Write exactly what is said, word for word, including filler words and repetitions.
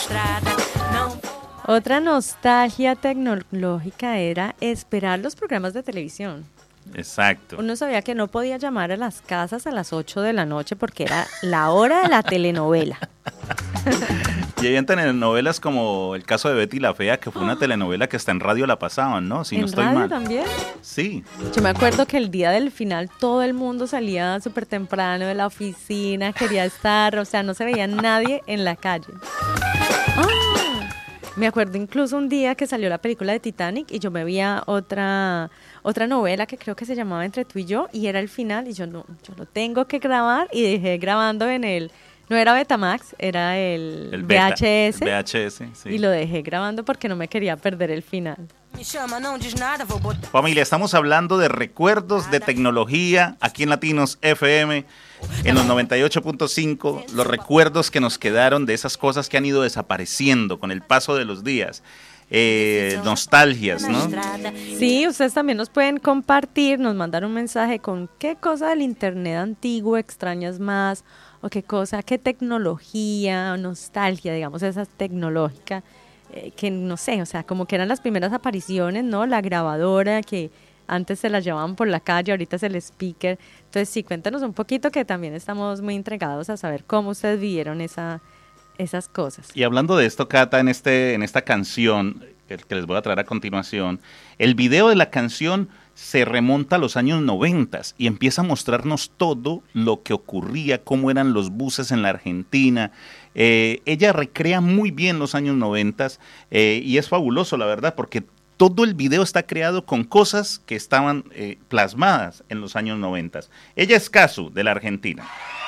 Otra nostalgia tecnológica era esperar los programas de televisión. Exacto. Uno sabía que no podía llamar a las casas a las ocho de la noche porque era la hora de la telenovela. Y había telenovelas como el caso de Betty la Fea, que fue una telenovela que hasta en radio la pasaban, ¿no? Si ¿En no estoy radio mal. también? Sí. Yo me acuerdo que el día del final todo el mundo salía súper temprano de la oficina, quería estar, o sea, no se veía nadie en la calle. ¡Ah! Me acuerdo incluso un día que salió la película de Titanic y yo me veía otra, otra novela que creo que se llamaba Entre tú y yo y era el final y yo no, yo lo tengo que grabar y dejé grabando en el, no era Betamax, era el, El V H S, beta, el V H S, sí. Y lo dejé grabando porque no me quería perder el final. Familia, estamos hablando de recuerdos de tecnología aquí en Latinos F M, en los noventa y ocho punto cinco, los recuerdos que nos quedaron de esas cosas que han ido desapareciendo con el paso de los días, eh, nostalgias, ¿no? Sí, ustedes también nos pueden compartir, nos mandar un mensaje con qué cosa del internet antiguo extrañas más, o qué cosa, qué tecnología, nostalgia, digamos, esa tecnológica, eh, que no sé, o sea, como que eran las primeras apariciones, ¿no? La grabadora que antes se la llevaban por la calle, ahorita es el speaker. Entonces sí, cuéntanos un poquito que también estamos muy entregados a saber cómo ustedes vivieron esa, esas cosas. Y hablando de esto, Cata, en, este, en esta canción que, que les voy a traer a continuación, el video de la canción se remonta a los años noventas y empieza a mostrarnos todo lo que ocurría, cómo eran los buses en la Argentina. Eh, ella recrea muy bien los años noventas eh, y es fabuloso, la verdad, porque todo el video está creado con cosas que estaban eh, plasmadas en los años noventas. Ella es Casu, de la Argentina.